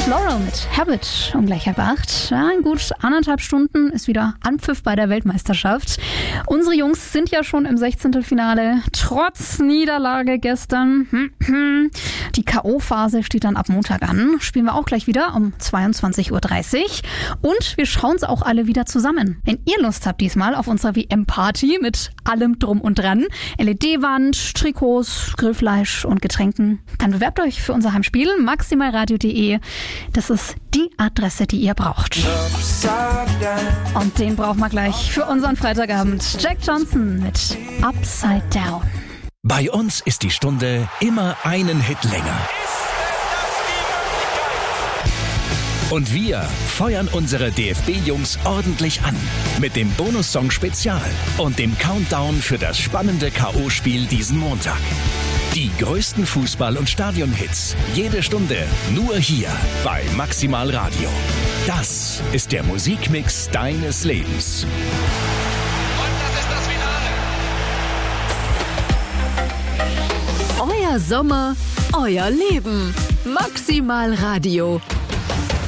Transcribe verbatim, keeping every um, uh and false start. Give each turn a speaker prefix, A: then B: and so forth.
A: Laurel mit Habit um gleich halb acht. Ja, in gut anderthalb Stunden ist wieder Anpfiff bei der Weltmeisterschaft. Unsere Jungs sind ja schon im Sechzehntelfinale, trotz Niederlage gestern. Die K O-Phase steht dann ab Montag an. Spielen wir auch gleich wieder um zweiundzwanzig Uhr dreißig. Und wir schauen es auch alle wieder zusammen. Wenn ihr Lust habt diesmal auf unserer W M-Party mit allem drum und dran, L E D-Wand, Trikots, Grillfleisch und Getränken, dann bewerbt euch für unser Heimspiel maximalradio punkt de. Das ist die Adresse, die ihr braucht. Und den brauchen wir gleich für unseren Freitagabend. Jack Johnson mit Upside Down.
B: Bei uns ist die Stunde immer einen Hit länger. Und wir feuern unsere D F B-Jungs ordentlich an. Mit dem Bonussong Spezial und dem Countdown für das spannende K O-Spiel diesen Montag. Die größten Fußball- und Stadionhits. Jede Stunde nur hier bei Maximal Radio. Das ist der Musikmix deines Lebens.
C: Und das ist das Finale.
D: Euer Sommer, euer Leben. Maximal Radio.